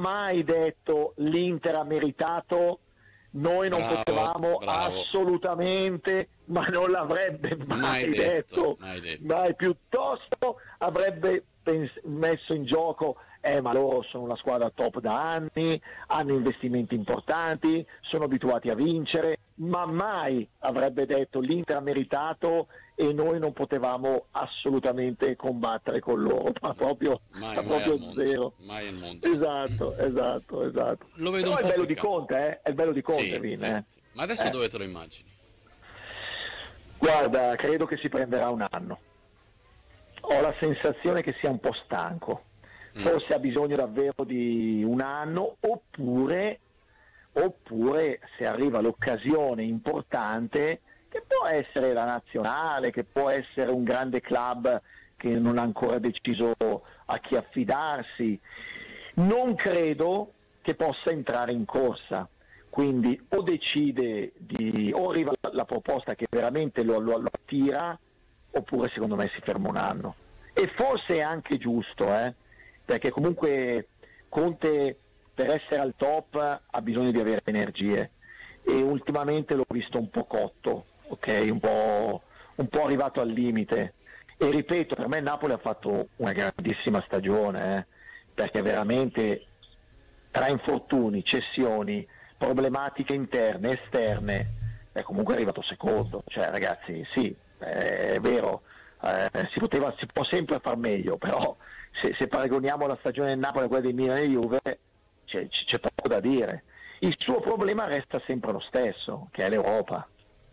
mai detto l'Inter ha meritato, noi non potevamo assolutamente, ma non l'avrebbe mai detto. Mai, piuttosto avrebbe messo in gioco ma loro sono una squadra top da anni, hanno investimenti importanti, sono abituati a vincere, ma mai avrebbe detto l'Inter ha meritato e noi non potevamo assolutamente combattere con loro, ma proprio zero. Mai al mondo. Esatto. Lo vedo. Però un è po' il bello di Conte, è il bello di Conte, sì. Ma adesso dove te lo immagini? Guarda, credo che si prenderà un anno. Ho la sensazione che sia un po' stanco. Forse ha bisogno davvero di un anno, oppure se arriva l'occasione importante, che può essere la nazionale, che può essere un grande club che non ha ancora deciso a chi affidarsi, non credo che possa entrare in corsa. Quindi o decide o arriva la proposta che veramente lo attira, oppure secondo me si ferma un anno. E forse è anche giusto, perché comunque Conte per essere al top ha bisogno di avere energie e ultimamente l'ho visto un po' cotto, un po' arrivato al limite. E ripeto, per me il Napoli ha fatto una grandissima stagione, perché veramente tra infortuni, cessioni, problematiche interne, esterne, è comunque arrivato secondo. Cioè ragazzi, sì, è vero, si può sempre far meglio, però se paragoniamo la stagione del Napoli a quella di Milan e Juve c'è poco da dire. Il suo problema resta sempre lo stesso, che è l'Europa,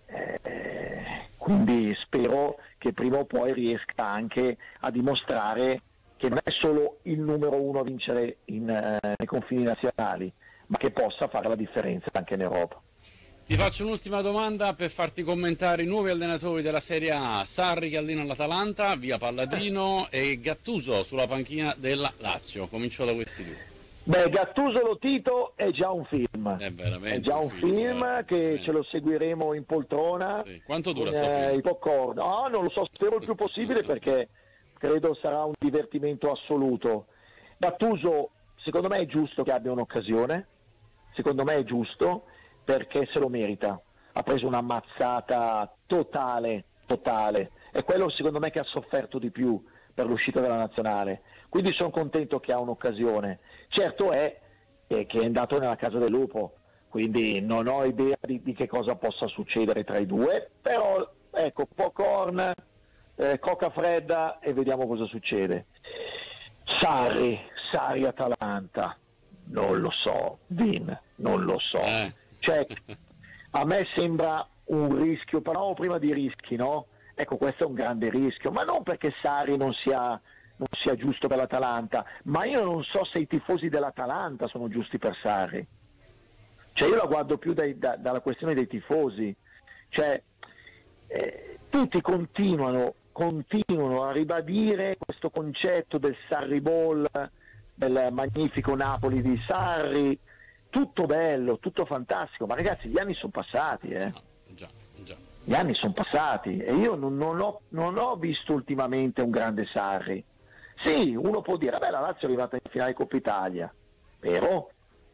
quindi spero che prima o poi riesca anche a dimostrare che non è solo il numero uno a vincere nei confini nazionali, ma che possa fare la differenza anche in Europa. Ti faccio un'ultima domanda per farti commentare i nuovi allenatori della Serie A: Sarri che allena l'Atalanta, via Palladino, e Gattuso sulla panchina della Lazio. Comincio da questi due. Beh, Gattuso lo Tito è già un film. È già un film che ce lo seguiremo in poltrona. Sì. Quanto dura i popcorn? No, non lo so, spero il più possibile perché credo sarà un divertimento assoluto. Gattuso, secondo me è giusto che abbia un'occasione, secondo me è giusto, perché se lo merita. Ha preso una mazzata totale, è quello secondo me che ha sofferto di più per l'uscita della nazionale, quindi sono contento che ha un'occasione. Certo è che è andato nella casa del lupo, quindi non ho idea di che cosa possa succedere tra i due, però ecco, popcorn, coca fredda e vediamo cosa succede. Sarri Atalanta, non lo so, Vin, non lo so. Cioè, a me sembra un rischio, però prima di rischi, no? Ecco, questo è un grande rischio, ma non perché Sarri non sia giusto per l'Atalanta, ma io non so se i tifosi dell'Atalanta sono giusti per Sarri. Cioè io la guardo più dalla questione dei tifosi, cioè tutti continuano a ribadire questo concetto del Sarri Ball, del magnifico Napoli di Sarri, tutto bello, tutto fantastico, ma ragazzi gli anni sono passati, Già. Gli anni sono passati e io non ho visto ultimamente un grande Sarri. Sì, uno può dire, la Lazio è arrivata in finale Coppa Italia, vero,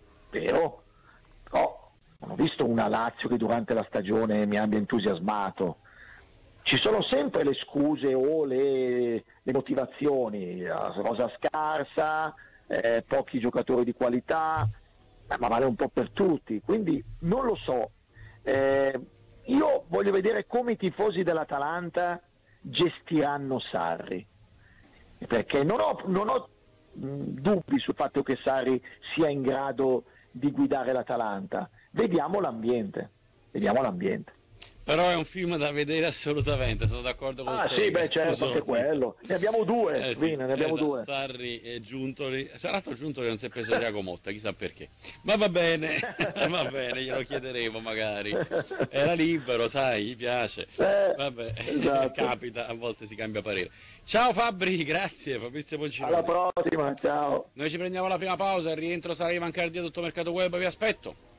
no, non ho visto una Lazio che durante la stagione mi abbia entusiasmato. Ci sono sempre le scuse o le motivazioni, la rosa scarsa, pochi giocatori di qualità, ma vale un po' per tutti, quindi non lo so. Io voglio vedere come i tifosi dell'Atalanta gestiranno Sarri, perché non ho dubbi sul fatto che Sarri sia in grado di guidare l'Atalanta. Vediamo l'ambiente. Però è un film da vedere assolutamente, sono d'accordo con te. Sì, certo, anche quello. Ne abbiamo due, ne abbiamo due. Sarri e Giuntoli. Tra l'altro Giuntoli non si è preso Diaco Motta, chissà perché. Ma va bene, glielo chiederemo magari. Era libero, sai, gli piace. Vabbè, esatto. Capita, a volte si cambia parere. Ciao Fabri, grazie, Fabrizio Boncinoni. Alla prossima, ciao. Noi ci prendiamo la prima pausa, il rientro sarà Ivan Cardia, tutto Mercato Web, vi aspetto.